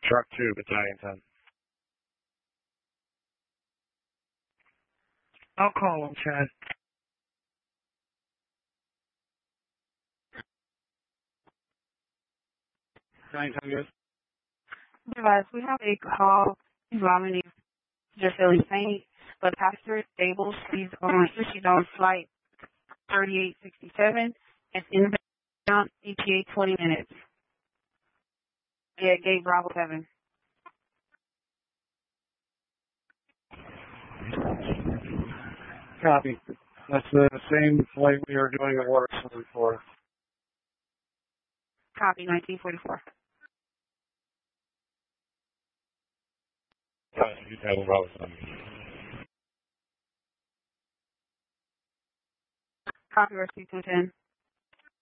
Truck 2, Battalion 10. I'll call him, Chad. Battalion 10, good. Otherwise, we have a call involving just feeling faint, but passenger is stable. She's on flight 3867. It's inbound ETA 20 minutes. Yeah, gate Bravo 7. Copy. That's the same flight we were doing at Waterson before. Copy, 1944. You have Bravo 7. Copy, Rescue 210.